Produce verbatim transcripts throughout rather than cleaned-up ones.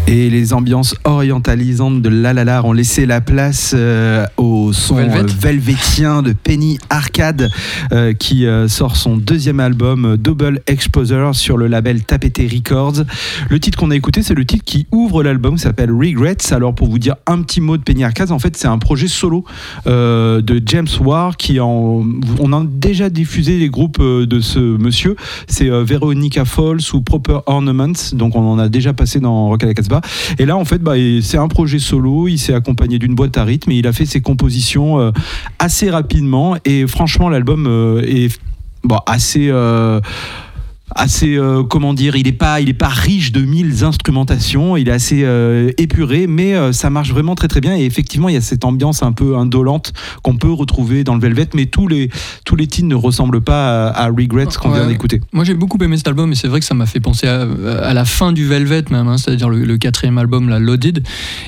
Et les ambiances orientalisantes de La La La ont laissé la place euh, au son Velvet. euh, velvétien de Penny Arcade euh, qui euh, sort son deuxième album euh, Double Exposure sur le label Tapete Records. Le titre qu'on a écouté, c'est le titre qui ouvre l'album, qui s'appelle Regrets. Alors pour vous dire un petit mot de Penny Arcade, en fait c'est un projet solo euh, de James Ward qui en, on a déjà diffusé les groupes de ce monsieur, c'est euh, Veronica Falls ou Proper Ornaments, donc on en a déjà passé dans Rock à la Casbah. Et là en fait bah, c'est un projet solo, il s'est accompagné d'une boîte à rythme et il a fait ses compositions euh, assez rapidement et franchement l'album euh, est bon, assez euh, assez euh, comment dire, il est pas il est pas riche de mille instrumentations, il est assez euh, épuré, mais euh, ça marche vraiment très très bien et effectivement il y a cette ambiance un peu indolente qu'on peut retrouver dans le Velvet, mais tous les tous les titres ne ressemblent pas à, à Regrets qu'on ouais. vient d'écouter. Moi j'ai beaucoup aimé cet album et c'est vrai que ça m'a fait penser à, à la fin du Velvet même, hein, c'est-à-dire le, le quatrième album, la Loaded,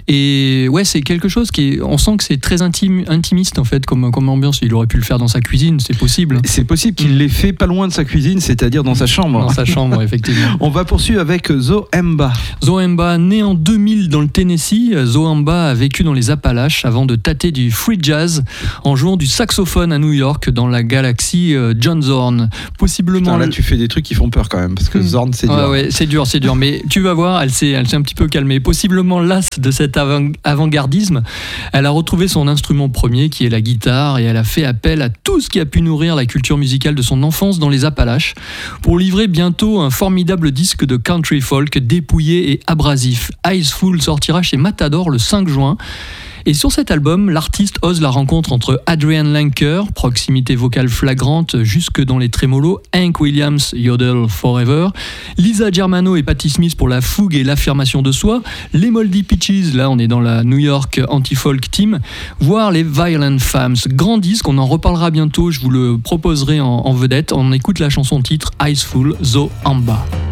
et ouais c'est quelque chose qui est, on sent que c'est très intime, intimiste en fait comme comme ambiance. Il aurait pu le faire dans sa cuisine, c'est possible. C'est possible qu'il l'ait fait pas loin de sa cuisine, c'est-à-dire dans sa chambre. Dans sa chambre, effectivement. On va poursuivre avec Zoemba. Zoemba, né en deux mille dans le Tennessee, Zoemba a vécu dans les Appalaches avant de tâter du free jazz en jouant du saxophone à New York dans la galaxie John Zorn. Possiblement. Putain, là, tu fais des trucs qui font peur quand même, parce que mmh. Zorn, c'est dur. Ouais, ouais, c'est dur, c'est dur. Mais tu vas voir, elle s'est, elle s'est un petit peu calmée. Possiblement lasse de cet avant- avant-gardisme, elle a retrouvé son instrument premier, qui est la guitare, et elle a fait appel à tout ce qui a pu nourrir la culture musicale de son enfance dans les Appalaches, pour livrer bientôt un formidable disque de country folk dépouillé et abrasif. Eyes Full sortira chez Matador le cinq juin. Et sur cet album, l'artiste ose la rencontre entre Adrian Lenker, proximité vocale flagrante jusque dans les trémolos, Hank Williams, Yodel Forever, Lisa Germano et Patti Smith pour la fougue et l'affirmation de soi, les Moldy Peaches, là on est dans la New York anti-folk team, voire les Violent Femmes. Grand disque, on en reparlera bientôt, je vous le proposerai en, en vedette. On écoute la chanson titre Eyes Full, Zoemba.